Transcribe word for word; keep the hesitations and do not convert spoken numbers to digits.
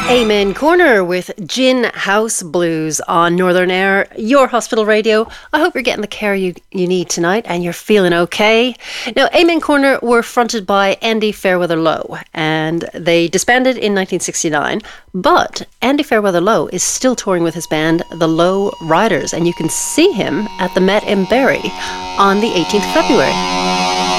Amen Corner with Gin House Blues on Northern Air, your hospital radio. I hope you're getting the care you, you need tonight and you're feeling okay. Now, Amen Corner were fronted by Andy Fairweather Lowe and they disbanded in nineteen sixty-nine, but Andy Fairweather Lowe is still touring with his band, the Low Riders, and you can see him at the Met in Barrie on the eighteenth of February.